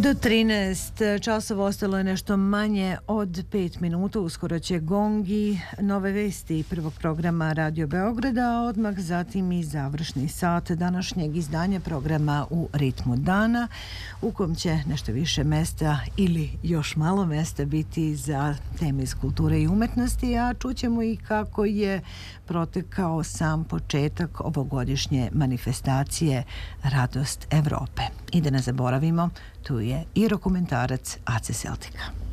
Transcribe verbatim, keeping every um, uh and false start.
Do trinaest časova ostalo je nešto manje od pet minuta. Uskoro će gongi, nove vesti prvog programa Radio Beograda, a odmah zatim i završni sat današnjeg izdanja programa U ritmu dana, u kom će nešto više mesta ili još malo mesta biti za teme iz kulture i umetnosti, a čućemo i kako je protekao sam početak ovogodišnje manifestacije Radost Evrope. I da ne zaboravimo, tu je i dokumentarac A C Celtica.